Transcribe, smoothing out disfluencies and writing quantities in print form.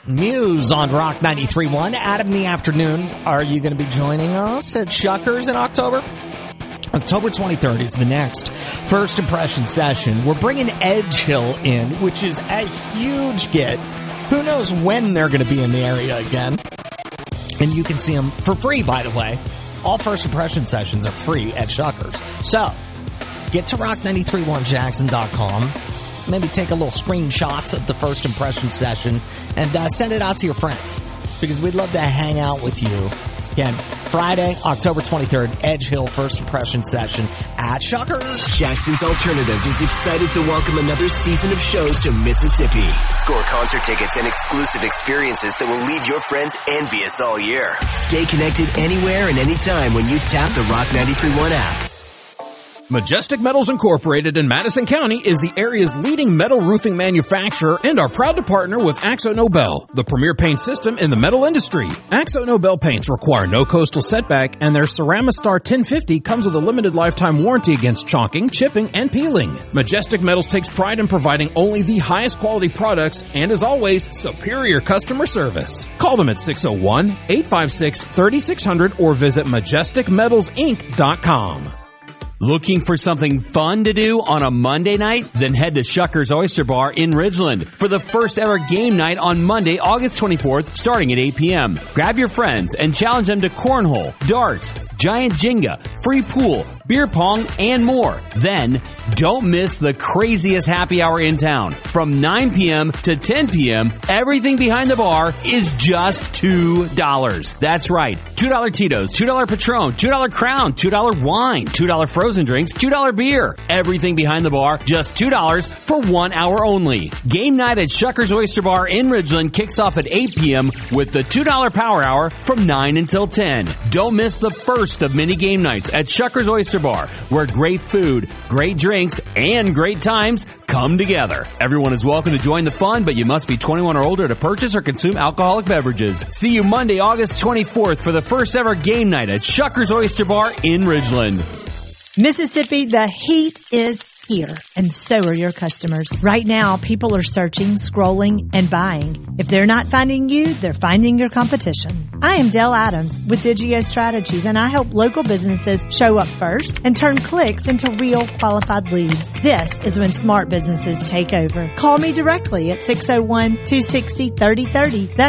Muse on Rock 93.1. Adam, in the afternoon, are you going to be joining us at Shuckers in October? October 23rd is the next First Impression session. We're bringing Edge Hill in, which is a huge get. Who knows when they're going to be in the area again. And you can see them for free, by the way. All First Impression sessions are free at Shuckers. So, get to rock931jackson.com. Maybe take a little screenshots of the First Impression session and send it out to your friends. Because we'd love to hang out with you. Again, Friday, October 23rd, Edge Hill First Impression session at Shuckers. Jackson's Alternative is excited to welcome another season of shows to Mississippi. Score concert tickets and exclusive experiences that will leave your friends envious all year. Stay connected anywhere and anytime when you tap the Rock 93.1 app. Majestic Metals Incorporated in Madison County is the area's leading metal roofing manufacturer and are proud to partner with Axo Nobel, the premier paint system in the metal industry. Axo Nobel paints require no coastal setback, and their Ceramistar 1050 comes with a limited lifetime warranty against chalking, chipping, and peeling. Majestic Metals takes pride in providing only the highest quality products and, as always, superior customer service. Call them at 601-856-3600 or visit majesticmetalsinc.com. Looking for something fun to do on a Monday night? Then head to Shuckers Oyster Bar in Ridgeland for the first ever game night on Monday, August 24th, starting at 8 p.m. Grab your friends and challenge them to cornhole, darts, giant Jenga, free pool, beer pong, and more. Then, don't miss the craziest happy hour in town. From 9 p.m. to 10 p.m., everything behind the bar is just $2. That's right. $2 Tito's, $2 Patron, $2 Crown, $2 wine, $2 frozen drinks, $2 beer. Everything behind the bar, just $2 for 1 hour only. Game night at Shuckers Oyster Bar in Ridgeland kicks off at 8 p.m. with the $2 Power Hour from 9 until 10. Don't miss the first of many game nights at Shuckers Oyster Bar, where great food, great drinks, and great times come together. Everyone is welcome to join the fun, but you must be 21 or older to purchase or consume alcoholic beverages. See you Monday, August 24th for the first ever game night at Shuckers Oyster Bar in Ridgeland. Mississippi, the heat is here, and so are your customers. Right now, people are searching, scrolling, and buying. If they're not finding you, they're finding your competition. I am Dell Adams with Digio Strategies, and I help local businesses show up first and turn clicks into real qualified leads. This is when smart businesses take over. Call me directly at 601-260-3030. That's